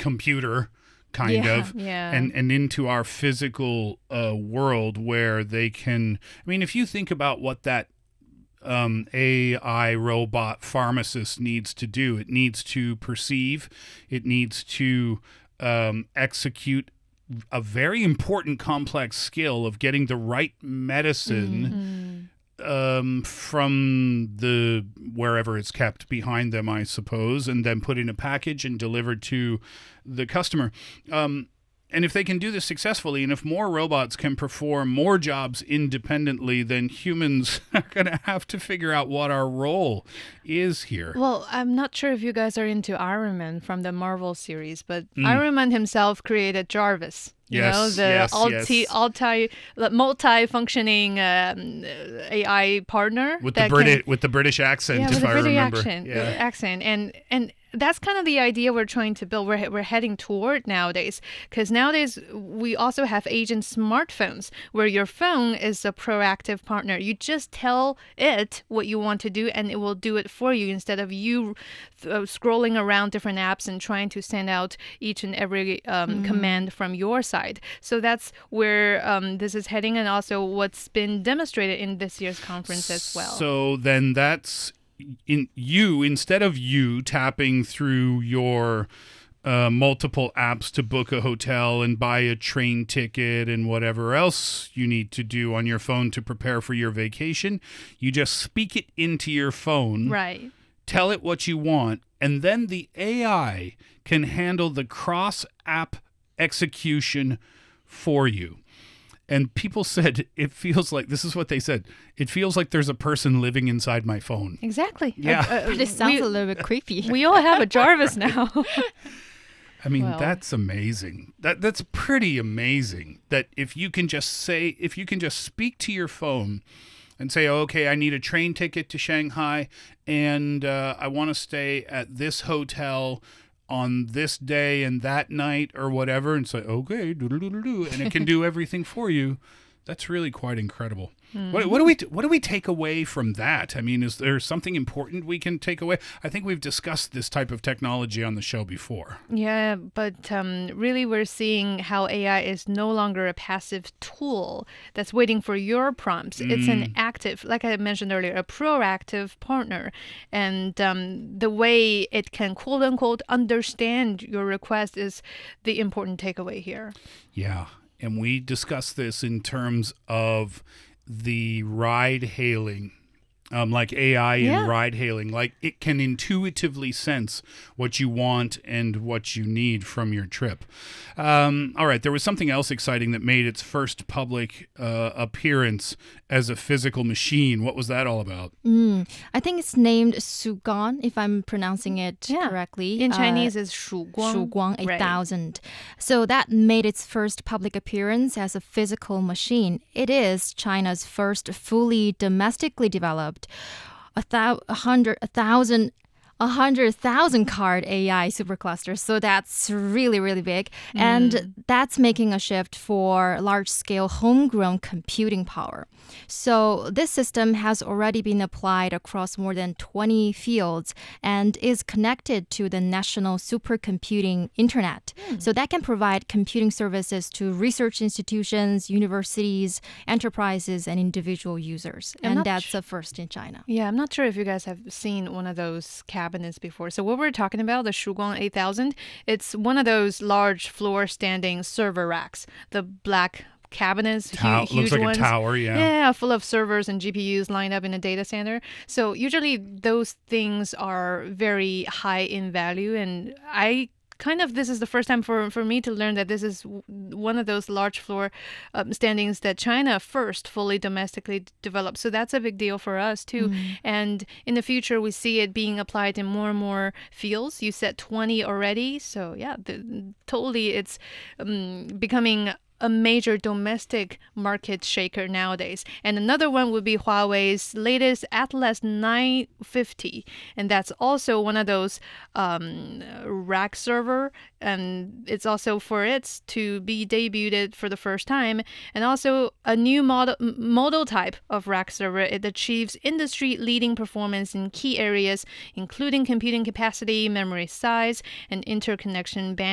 computer, kind of, and into our physical world where they can. I mean, if you think about what that AI robot pharmacist needs to do, it needs to perceive, it needs to execute a very important complex skill of getting the right medicine from the wherever it's kept behind them, I suppose, and then put in a package and delivered to the customer. And if they can do this successfully, and if more robots can perform more jobs independently, then humans are going to have to figure out what our role is here. Well, I'm not sure if you guys are into Iron Man from the Marvel series, but Iron Man himself created Jarvis. You know, the multi-functioning AI partner with the British accent, if I remember. Accent, and that's kind of the idea we're trying to build. We're heading toward nowadays, because nowadays we also have agent smartphones where your phone is a proactive partner. You just tell it what you want to do, and it will do it for you instead of you scrolling around different apps and trying to send out each and every command from your side. So that's where this is heading, and also what's been demonstrated in this year's conference as well. So then that's instead of you tapping through your multiple apps to book a hotel and buy a train ticket and whatever else you need to do on your phone to prepare for your vacation, you just speak it into your phone. Right. Tell it what you want, and then the AI can handle the cross-app execution for you. And people said it feels like, this is what they said, it feels like there's a person living inside my phone. Exactly. Yeah. But it sounds a little bit creepy. We all have a Jarvis now. I mean, that's amazing. That's pretty amazing that if you can just speak to your phone and say, oh, okay, I need a train ticket to Shanghai, and I want to stay at this hotel on this day and that night or whatever, and say, okay, and it can do everything for you. That's really quite incredible. What do we take away from that? I mean, is there something important we can take away? I think we've discussed this type of technology on the show before. Yeah, but really we're seeing how AI is no longer a passive tool that's waiting for your prompts. It's an active, like I mentioned earlier, a proactive partner. And the way it can, quote unquote, understand your request is the important takeaway here. Yeah. And we discussed this in terms of the ride hailing, like AI in ride hailing. Like it can intuitively sense what you want and what you need from your trip. All right, there was something else exciting that made its first public appearance as a physical machine. What was that all about? I think it's named Shuguang, if I'm pronouncing it correctly. In Chinese, it's Shuguang 8000. Right. So that made its first public appearance as a physical machine. It is China's first fully domestically developed 100,000 card AI supercluster. So that's really, really big. And that's making a shift for large-scale homegrown computing power. So this system has already been applied across more than 20 fields and is connected to the National Supercomputing Internet. So that can provide computing services to research institutions, universities, enterprises, and individual users. And that's the first in China. Yeah, I'm not sure if you guys have seen one of those cabinets before. So what we're talking about, the Shuguang 8000, it's one of those large floor standing server racks, the black cabinets, huge looks like ones. A tower, yeah. Yeah, full of servers and GPUs lined up in a data center. So usually those things are very high in value, and this is the first time for me to learn that this is one of those large floor standings that China first fully domestically developed. So that's a big deal for us too. And in the future, we see it being applied in more and more fields. You said 20 already. So yeah, totally it's becoming a major domestic market shaker nowadays. And another one would be Huawei's latest Atlas 950. And that's also one of those rack server. And it's also for it to be debuted for the first time. And also a new model type of rack server. It achieves industry-leading performance in key areas, including computing capacity, memory size, and interconnection bandwidth.